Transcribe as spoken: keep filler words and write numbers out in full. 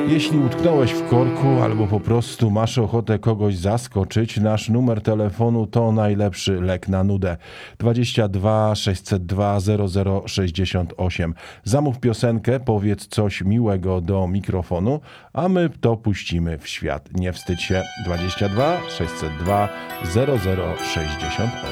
Jeśli utknąłeś w korku albo po prostu masz ochotę kogoś zaskoczyć, nasz numer telefonu to najlepszy lek na nudę. dwadzieścia dwa sześćset dwa zero zero sześćdziesiąt osiem. Zamów piosenkę, powiedz coś miłego do mikrofonu, a my to puścimy w świat. Nie wstydź się. dwadzieścia dwa sześćset dwa zero zero sześćdziesiąt osiem.